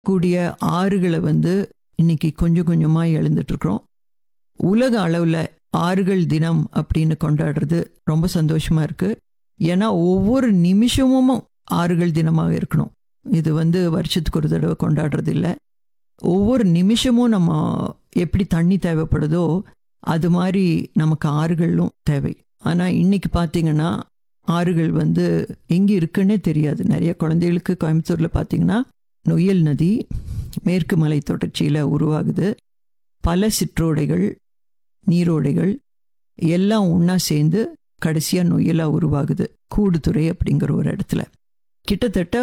கூடிய ஆறுகளை இன்னைக்கு கொஞ்சம் கொஞ்சமாக எழுந்துட்டு இருக்கிறோம். உலக அளவில் ஆறுகள் தினம் அப்படின்னு கொண்டாடுறது ரொம்ப சந்தோஷமா இருக்கு. ஏன்னா ஒவ்வொரு நிமிஷமும் ஆறுகள் தினமாக இருக்கணும். இது வருஷத்துக்கு ஒரு தடவை கொண்டாடுறது இல்லை. ஒவ்வொரு நிமிஷமும் நம்ம எப்படி தண்ணி தேவைப்படுதோ அது மாதிரி நமக்கு ஆறுகளும் தேவை. ஆனால் இன்னைக்கு பார்த்தீங்கன்னா ஆறுகள் எங்கே இருக்குன்னே தெரியாது. நிறைய குழந்தைகளுக்கு கோயம்புத்தூரில் பார்த்தீங்கன்னா நொய்யல் நதி மேற்கு மலை தொடர்ச்சியில் உருவாகுது. பல சிற்றோடைகள் நீரோடைகள் எல்லாம் ஒன்றா சேர்ந்து கடைசியாக நொய்யலாக உருவாகுது கூடுதுறை அப்படிங்கிற ஒரு இடத்துல. கிட்டத்தட்ட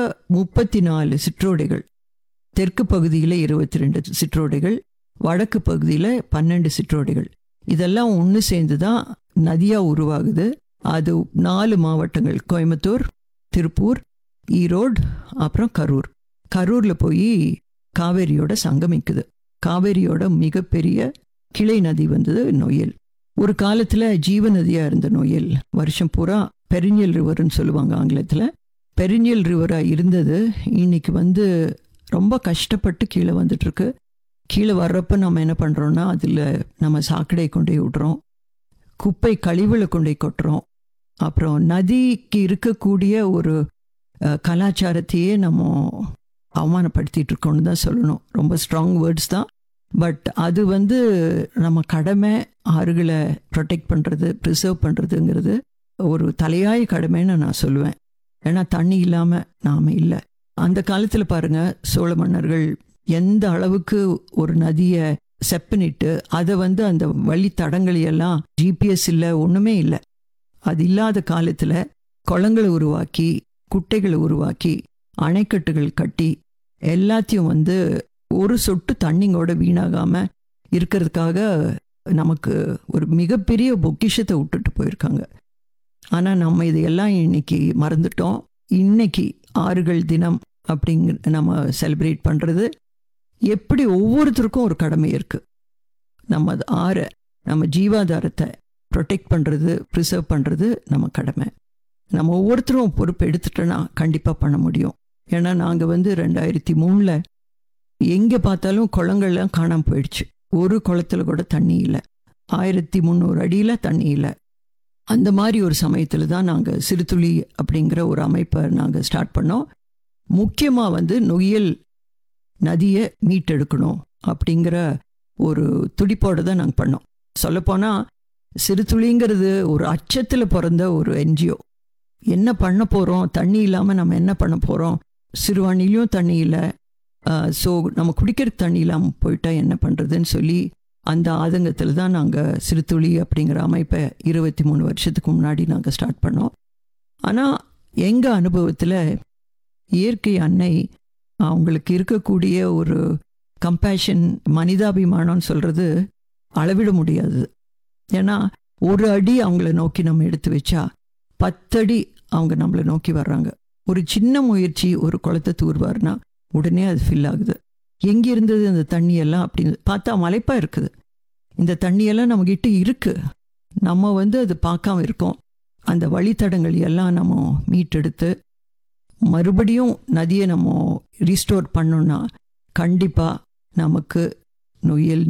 34 சிற்றோடைகள், தெற்கு பகுதியில் 22 சிற்றோடைகள், வடக்கு பகுதியில் 12 சிற்றோடைகள், இதெல்லாம் ஒன்று சேர்ந்து தான் நதியாக உருவாகுது. அது 4 மாவட்டங்கள், கோயம்புத்தூர், திருப்பூர், ஈரோடு, அப்புறம் கரூர். கரூரில் போய் காவேரியோட சங்கமிக்குது. காவேரியோட மிகப்பெரிய கிளை நதி நொய்யல். ஒரு காலத்தில் ஜீவ நதியாக இருந்த நொய்யல் வருஷம் பூரா பெரினியல் ரிவர்னு சொல்லுவாங்க ஆங்கிலத்தில். பெரினியல் ரிவராக இருந்தது இன்னைக்கு ரொம்ப கஷ்டப்பட்டு கீழே வந்துட்டுருக்கு. கீழே வர்றப்ப நம்ம என்ன பண்ணுறோன்னா அதில் நம்ம சாக்கடை கொண்டு போய் விடுறோம், குப்பை கழிவுகளை கொண்டு போய் கொட்டுறோம். அப்புறம் நதிக்கு இருக்கக்கூடிய ஒரு கலாச்சாரத்தையே நம்ம அவமானப்படுத்திட்டு இருக்கோன்னு தான் சொல்லணும். ரொம்ப ஸ்ட்ராங் வேர்ட்ஸ் தான். பட் அது நம்ம கடமை. ஆறுகளை ப்ரொடெக்ட் பண்ணுறது, ப்ரிசர்வ் பண்ணுறதுங்கிறது ஒரு தலையாய கடமைன்னு நான் சொல்லுவேன். ஏன்னா தண்ணி இல்லாமல் நாம் இல்லை. அந்த காலத்தில் பாருங்கள், சோழ மன்னர்கள் எந்த அளவுக்கு ஒரு நதியை செப்பனிட்டு அதை அந்த வழி தடங்களையெல்லாம் ஜிபிஎஸ் இல்லை, ஒன்றுமே இல்லை. அது இல்லாத காலத்தில் குளங்களை உருவாக்கி, குட்டைகளை உருவாக்கி, அணைக்கட்டுகள் கட்டி, எல்லாத்தையும் ஒரு சொட்டு தண்ணிங்கோட வீணாகாமல் இருக்கிறதுக்காக நமக்கு ஒரு மிகப்பெரிய பொக்கிஷத்தை விட்டுட்டு போயிருக்காங்க. ஆனால் நம்ம இதையெல்லாம் இன்னைக்கு மறந்துட்டோம். இன்னைக்கு ஆறுகள் தினம் அப்படிங்கிற நம்ம செலிப்ரேட் பண்ணுறது எப்படி ஒவ்வொருத்தருக்கும் ஒரு கடமை இருக்குது. நம்ம ஆறை, நம்ம ஜீவாதாரத்தை ப்ரொடெக்ட் பண்ணுறது, ப்ரிசர்வ் பண்ணுறது நம்ம கடமை. நம்ம ஒவ்வொருத்தரும் பொறுப்பு எடுத்துட்டோன்னா கண்டிப்பாக பண்ண முடியும். ஏன்னா நாங்கள் 2003 எங்கே பார்த்தாலும் குளங்கள்லாம் காணாமல் போயிடுச்சு. ஒரு குளத்துல கூட தண்ணி இல்லை. 1300 அடியில் தண்ணி இல்லை. அந்த மாதிரி ஒரு சமயத்தில் தான் நாங்கள் சிறுதுளி அப்படிங்கிற ஒரு அமைப்பை நாங்கள் ஸ்டார்ட் பண்ணோம். முக்கியமாக நொய்யல் நதியை மீட்டெடுக்கணும் அப்படிங்கிற ஒரு துடிப்போடு தான் நாங்கள் பண்ணோம். சொல்லப்போனால் சிறுதுளிங்கிறது ஒரு அச்சத்தில் பிறந்த ஒரு என்ஜிஓ. என்ன பண்ண போகிறோம், தண்ணி இல்லாமல் நம்ம என்ன பண்ண போகிறோம், சிறுவாணிலையும் தண்ணி இல்லை, ஸோ நம்ம குடிக்கிறதுக்கு தண்ணி இல்லாமல் போயிட்டா என்ன பண்ணுறதுன்னு சொல்லி அந்த ஆதங்கத்தில் தான் நாங்கள் சிறுதுளி அப்படிங்கிற அமைப்பை 23 வருஷத்துக்கு முன்னாடி நாங்கள் ஸ்டார்ட் பண்ணோம். ஆனால் எங்கள் அனுபவத்தில் இயற்கை அன்னை அவங்களுக்கு இருக்கக்கூடிய ஒரு கம்பேஷன், மனிதாபிமானம்னு சொல்கிறது அளவிட முடியாது. ஏன்னா ஒரு அடி அவங்கள நோக்கி நம்ம எடுத்து வச்சா 10 அடி அவங்க நம்மளை நோக்கி வர்றாங்க. ஒரு சின்ன முயற்சி, ஒரு குளத்தை தூர்வார்னா உடனே அது ஃபில் ஆகுது. எங்கே இருந்தது அந்த தண்ணியெல்லாம் அப்படின்னு பார்த்தா மலைப்பாக இருக்குது. இந்த தண்ணியெல்லாம் நம்மக்கிட்ட இருக்குது, நம்ம அது பார்க்காம இருக்கோம். அந்த வழித்தடங்கள் எல்லாம் நம்ம மீட்டெடுத்து மறுபடியும் நதியை நம்ம ரீஸ்டோர் பண்ணோன்னா கண்டிப்பாக நமக்கு நொய்யல்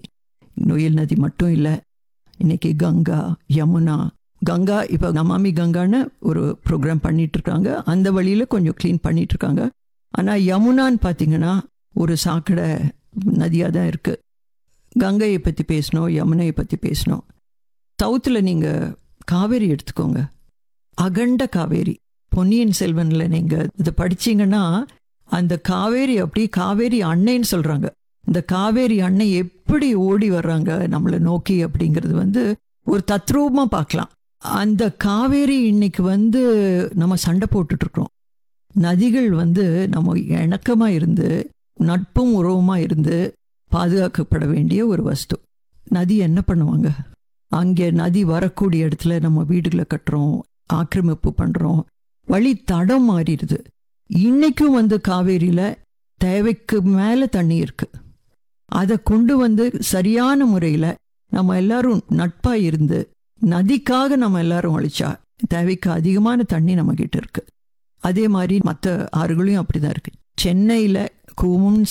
நதி மட்டும் இல்லை, இன்றைக்கி கங்கா, யமுனா, கங்கா இப்போ நமாமி கங்கான்னு ஒரு ப்ரோக்ராம் பண்ணிகிட்ருக்காங்க. அந்த வழியில் கொஞ்சம் க்ளீன் பண்ணிகிட்ருக்காங்க. ஆனால் யமுனான்னு பார்த்தீங்கன்னா ஒரு சாக்கடை நதியாக தான் இருக்குது. கங்கையை பற்றி பேசணும், யமுனையை பற்றி பேசணும். சவுத்தில் நீங்கள் காவேரி எடுத்துக்கோங்க, அகண்ட காவேரி. பொன்னியின் செல்வனில் நீங்கள் இதை படிச்சிங்கன்னா அந்த காவேரி அப்படி காவேரி அன்னைன்னு சொல்கிறாங்க. இந்த காவேரி அன்னை எப்படி ஓடி வர்றாங்க நம்மளை நோக்கி அப்படிங்கிறது ஒரு தத்ரூபமாக பார்க்கலாம். அந்த காவேரி இன்னைக்கு நம்ம சண்டை போட்டுட்ருக்குறோம். நதிகள் நம்ம இணக்கமாக இருந்து, நட்பும் உறவுமாக இருந்து பாதுகாக்கப்பட வேண்டிய ஒரு வஸ்து. நதி என்ன பண்ணுவாங்க, அங்கே நதி வரக்கூடிய இடத்துல நம்ம வீடுகளை கட்டுறோம், ஆக்கிரமிப்பு பண்ணுறோம், வழி தடம் மாறிடுது. இன்றைக்கும் காவேரியில் தேவைக்கு மேலே தண்ணி இருக்குது. அதை கொண்டு சரியான முறையில் நம்ம எல்லாரும் நட்பாக இருந்து நதிக்காக நம்ம எல்லாரும் அழிச்சா தேவைக்கு அதிகமான தண்ணி நம்மக்கிட்ட இருக்குது. அதே மாதிரி மற்ற ஆறுகளையும் அப்படி தான் இருக்குது. சென்னையில் கூவம்னு